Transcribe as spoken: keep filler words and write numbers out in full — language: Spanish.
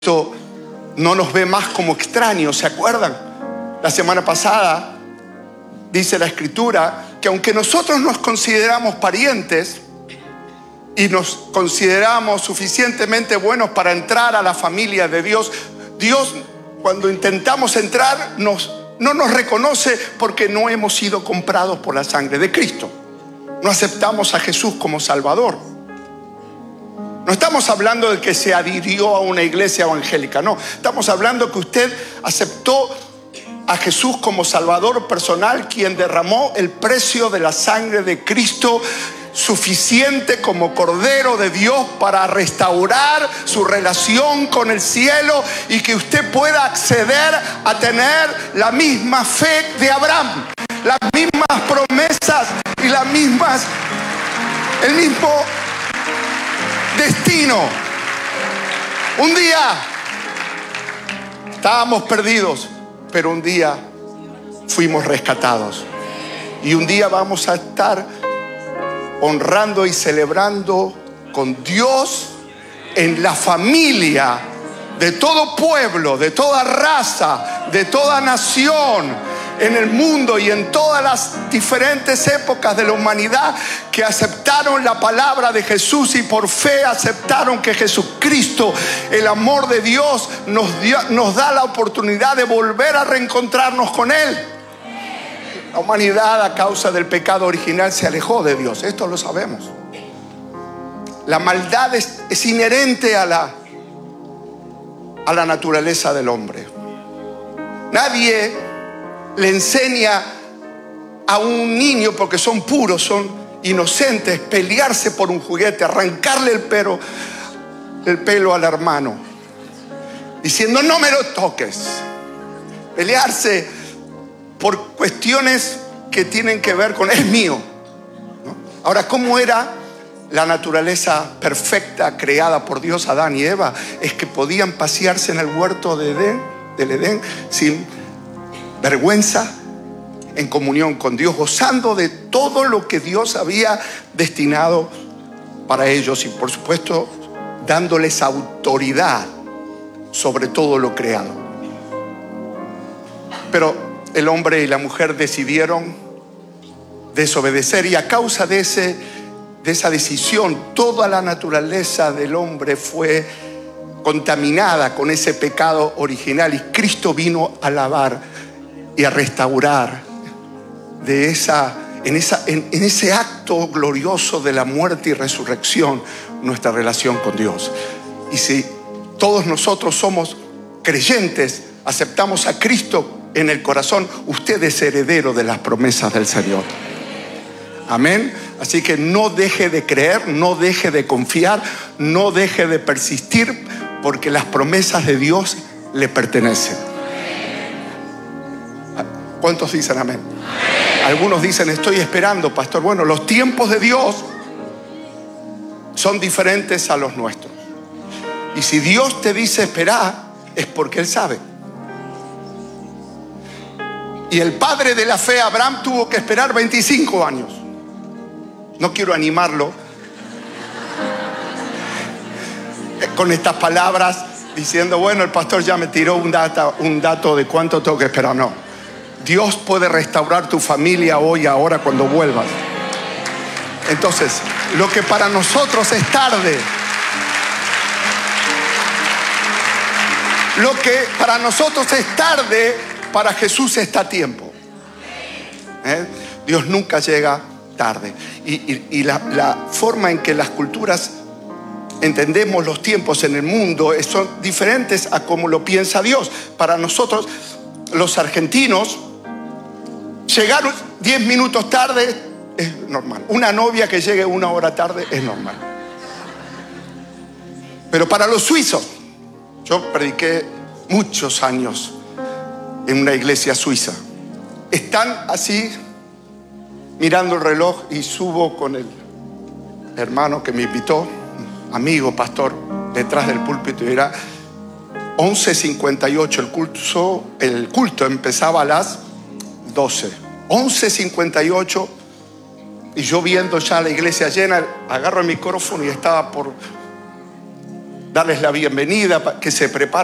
Cristo no nos ve más como extraños, ¿se acuerdan? La semana pasada dice la Escritura que aunque nosotros nos consideramos parientes y nos consideramos suficientemente buenos para entrar a la familia de Dios, Dios, cuando intentamos entrar, nos, no nos reconoce porque no hemos sido comprados por la sangre de Cristo. No aceptamos a Jesús como Salvador. No estamos hablando de que se adhirió a una iglesia evangélica, no. Estamos hablando que usted aceptó a Jesús como Salvador personal, quien derramó el precio de la sangre de Cristo, suficiente como Cordero de Dios para restaurar su relación con el cielo y que usted pueda acceder a tener la misma fe de Abraham, las mismas promesas y las mismas, el mismo destino. Un día estábamos perdidos, pero un día fuimos rescatados. Y un día vamos a estar honrando y celebrando con Dios en la familia de todo pueblo, de toda raza, de toda nación, en el mundo y en todas las diferentes épocas de la humanidad que aceptaron la palabra de Jesús y por fe aceptaron que Jesucristo, el amor de Dios, nos, dio, nos da la oportunidad de volver a reencontrarnos con Él. La humanidad, a causa del pecado original, se alejó de Dios. Esto lo sabemos. La maldad es, es inherente a la, a la naturaleza del hombre. Nadie le enseña a un niño, porque son puros, son inocentes, pelearse por un juguete, arrancarle el pelo, el pelo al hermano, diciendo no me lo toques. Pelearse por cuestiones que tienen que ver con es mío, ¿no? Ahora, ¿cómo era la naturaleza perfecta creada por Dios, Adán y Eva? Es que podían pasearse en el huerto de Edén, del Edén sin vergüenza, en comunión con Dios, gozando de todo lo que Dios había destinado para ellos y, por supuesto, dándoles autoridad sobre todo lo creado. Pero el hombre y la mujer decidieron desobedecer, y a causa de, ese, de esa decisión, toda la naturaleza del hombre fue contaminada con ese pecado original, y Cristo vino a lavar y a restaurar de esa, en, esa, en, en ese acto glorioso de la muerte y resurrección nuestra relación con Dios. Y si todos nosotros somos creyentes, aceptamos a Cristo en el corazón, usted es heredero de las promesas del Señor. Amén. Así que no deje de creer, no deje de confiar, no deje de persistir, porque las promesas de Dios le pertenecen. ¿Cuántos dicen amén? Amén? Algunos dicen estoy esperando, pastor. Bueno, los tiempos de Dios son diferentes a los nuestros. Y si Dios te dice esperá, es porque Él sabe. Y el padre de la fe, Abraham, tuvo que esperar veinticinco años. No quiero animarlo con estas palabras diciendo, bueno, el pastor ya me tiró un, data, un dato de cuánto tengo que esperar. No. Dios puede restaurar tu familia hoy, ahora, cuando vuelvas. Entonces, lo que para nosotros es tarde, lo que para nosotros es tarde, para Jesús está a tiempo. ¿Eh? Dios nunca llega tarde. Y, y, y la, la forma en que las culturas entendemos los tiempos en el mundo son diferentes a como lo piensa Dios. Para nosotros, los argentinos, llegar diez minutos tarde es normal. Una novia que llegue una hora tarde es normal. Pero para los suizos, yo prediqué muchos años en una iglesia suiza. Están así mirando el reloj, y subo con el hermano que me invitó, amigo, pastor, detrás del púlpito, y era once cincuenta y ocho. El culto, el culto empezaba a las doce. once cincuenta y ocho. Y yo viendo ya la iglesia llena, agarro el micrófono y estaba por darles la bienvenida, que se preparen.